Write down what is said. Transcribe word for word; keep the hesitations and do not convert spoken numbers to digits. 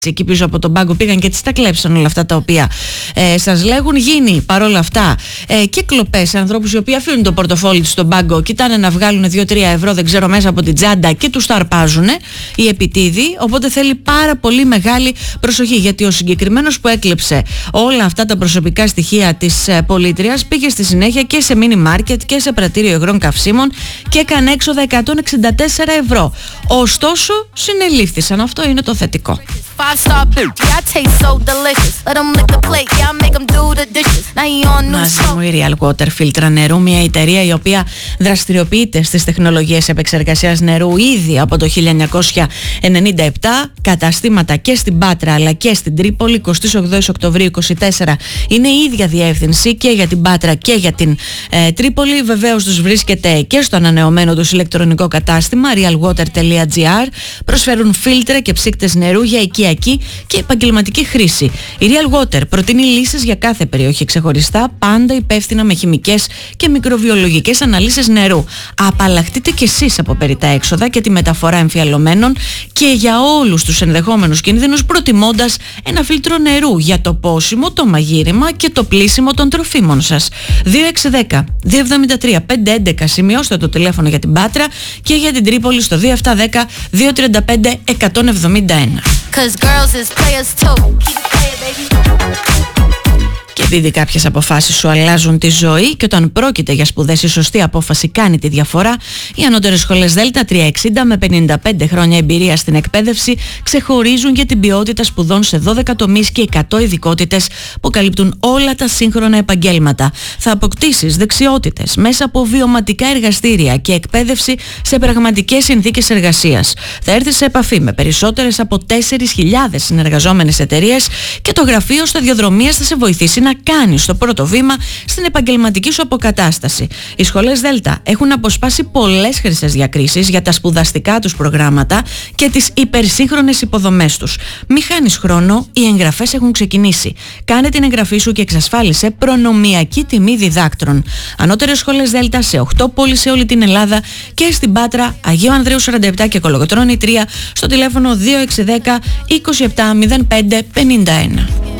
εκεί πίσω από τον πάγκο πήγαν και τις τα κλέψαν όλα αυτά τα οποία ε, σας λέγουν. Γίνει παρόλα αυτά ε, και κλοπές σε ανθρώπους οι οποίοι αφήνουν το πορτοφόλι τους στον πάγκο, κοιτάνε να βγάλουν δύο τρία ευρώ δεν ξέρω μέσα από την τσάντα και τους τα αρπάζουν οι επιτίδιοι. Οπότε θέλει πάρα πολύ μεγάλη προσοχή, γιατί ο συγκεκριμένος που έκλεψε όλα αυτά τα προσωπικά στοιχεία της ε, πολίτριας πήγε στη συνέχεια και σε μίνι μάρκετ και σε πρατήριο υγρών καυσίμων και έκανε έξοδα εκατόν εξήντα τέσσερα ευρώ. Ωστόσο συνελήφθησαν. Αυτό είναι το θετικό. Μαζί μου η Real Water φίλτρα νερού, μια εταιρεία η οποία δραστηριοποιείται στις τεχνολογίες επεξεργασίας νερού ήδη από το χίλια εννιακόσια ενενήντα επτά. Καταστήματα και στην Πάτρα αλλά και στην Τρίπολη. εικοστή ογδόη Οκτωβρίου είκοσι τέσσερα είναι η ίδια διεύθυνση και για την Πάτρα και για την ε, Τρίπολη. Βεβαίως τους βρίσκεται και στο ανανεωμένο τους ηλεκτρονικό κατάστημα realwater τελεία gr. Προσφέρουν φίλτρα και ψύκτες νερού για οικιακή και επαγγελματική χρήση. Η Real Water προτείνει λύσεις για κάθε περιοχή ξεχωριστά, πάντα υπεύθυνα με χημικές και μικροβιολογικές αναλύσεις νερού. Απαλλαχτείτε κι εσείς από περιττά έξοδα και τη μεταφορά εμφιαλωμένων και για όλους τους ενδεχόμενους κινδύνους, προτιμώντας ένα φίλτρο νερού για το πόσιμο, το μαγείρεμα και το πλύσιμο των τροφίμων σας. δύο έξι ένα μηδέν δύο εβδομήντα τρία πεντακόσια έντεκα, σημειώστε το τηλέφωνο για την Πάτρα, και για την Τρίπολη στο δύο επτά ένα μηδέν δύο τρία πέντε εκατόν εβδομήντα ένα. Και επειδή κάποιες αποφάσεις σου αλλάζουν τη ζωή και όταν πρόκειται για σπουδές η σωστή απόφαση κάνει τη διαφορά, οι ανώτερες σχολές Δέλτα τριακόσια εξήντα με πενήντα πέντε χρόνια εμπειρία στην εκπαίδευση ξεχωρίζουν για την ποιότητα σπουδών σε δώδεκα τομείς και εκατό ειδικότητες που καλύπτουν όλα τα σύγχρονα επαγγέλματα. Θα αποκτήσεις δεξιότητες μέσα από βιωματικά εργαστήρια και εκπαίδευση σε πραγματικές συνθήκες εργασίας. Θα έρθεις σε επαφή με περισσότερες από τέσσερις χιλιάδες συνεργαζόμενες εταιρείες και το γραφείο σταδιοδρομίας θα σε βοηθήσει να κάνεις το πρώτο βήμα στην επαγγελματική σου αποκατάσταση. Οι σχολές Δέλτα έχουν αποσπάσει πολλές χρυσές διακρίσεις για τα σπουδαστικά τους προγράμματα και τις υπερσύγχρονες υποδομές τους. Μη χάνεις χρόνο, οι εγγραφές έχουν ξεκινήσει. Κάνε την εγγραφή σου και εξασφάλισε προνομιακή τιμή διδάκτρων. Ανώτερες σχολές Δέλτα σε οκτώ πόλεις σε όλη την Ελλάδα και στην Πάτρα, Αγίου Ανδρέου σαράντα επτά και Κολοκοτρώνη τρία στο τηλέφωνο δύο έξι ένα μηδέν είκοσι επτά μηδέν πέντε πενήντα ένα.